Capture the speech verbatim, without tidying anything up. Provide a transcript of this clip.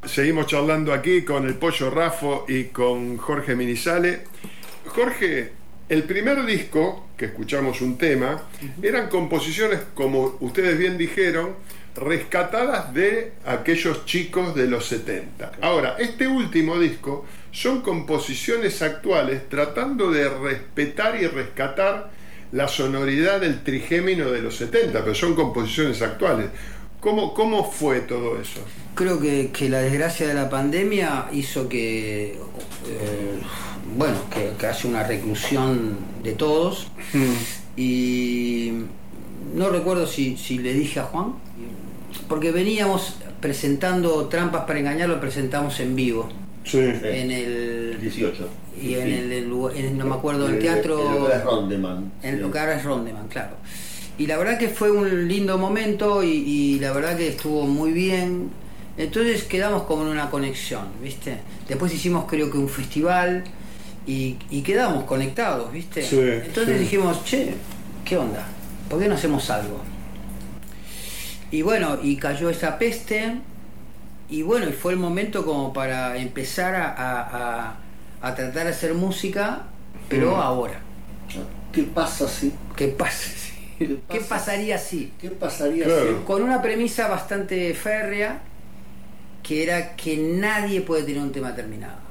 seguimos charlando aquí con el Pollo Raffo y con Jorge Minizale. Jorge, el primer disco, que escuchamos un tema, eran composiciones, como ustedes bien dijeron, rescatadas de aquellos chicos de los setenta. Ahora, este último disco son composiciones actuales tratando de respetar y rescatar la sonoridad del trigémino de los setenta, pero son composiciones actuales. ¿Cómo, cómo fue todo eso? Creo que, que la desgracia de la pandemia hizo que, eh, bueno, que, que haya una reclusión de todos. Mm. Y no recuerdo si, si le dije a Juan, porque veníamos presentando Trampas para Engañar, lo presentamos en vivo. Sí. En el dieciocho. Y en el, el, en, no me acuerdo, el teatro. En el lugar es Rondeman. En el lugar es Rondeman, claro. Y la verdad que fue un lindo momento y, y la verdad que estuvo muy bien. Entonces quedamos como en una conexión, ¿viste? Después hicimos creo que un festival y, y quedamos conectados, ¿viste? Sí, Entonces sí. dijimos, che, ¿qué onda? ¿Por qué no hacemos algo? Y bueno, y cayó esa peste y bueno, y fue el momento como para empezar a, a, a, a tratar de hacer música, pero mm. ahora. ¿Qué pasa si? ¿Qué pasa si? ¿Qué, pasa? ¿Qué pasaría si? ¿Qué pasaría claro. si? Con una premisa bastante férrea, que era que nadie puede tener un tema terminado.